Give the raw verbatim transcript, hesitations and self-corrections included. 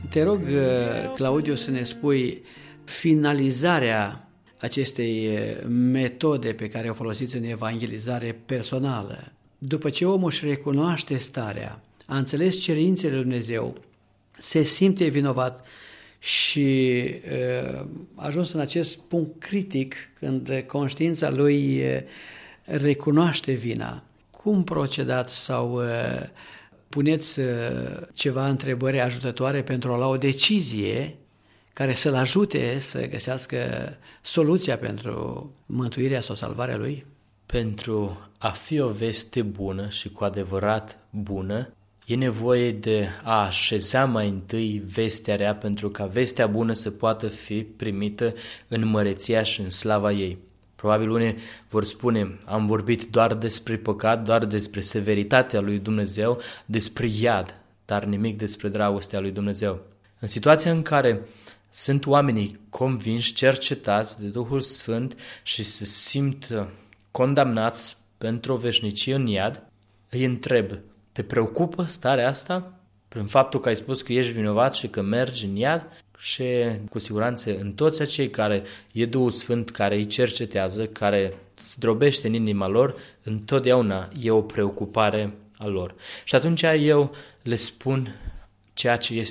Te rog, Claudiu, să ne spui finalizarea acestei metode pe care o folosiți în evangelizare personală. După ce omul își recunoaște starea, a înțeles cerințele lui Dumnezeu, se simte vinovat și a ajuns în acest punct critic când conștiința lui recunoaște vina. Cum procedați sau puneți ceva întrebări ajutătoare pentru a lua o decizie care să-l ajute să găsească soluția pentru mântuirea sau salvarea lui? Pentru a fi o veste bună și cu adevărat bună, e nevoie de a așeza mai întâi vestea rea pentru ca vestea bună să poată fi primită în măreția și în slava ei. Probabil unii vor spune, am vorbit doar despre păcat, doar despre severitatea lui Dumnezeu, despre iad, dar nimic despre dragostea lui Dumnezeu. În situația în care sunt oamenii convinși, cercetați de Duhul Sfânt și se simt condamnați pentru o veșnicie în iad, îi întreb, te preocupă starea asta? Prin faptul că ai spus că ești vinovat și că mergi în iad? Și cu siguranță în toți acei care e Duhul Sfânt, care îi cercetează, care zdrobește în inima lor, întotdeauna e o preocupare a lor. Și atunci eu le spun ceea ce este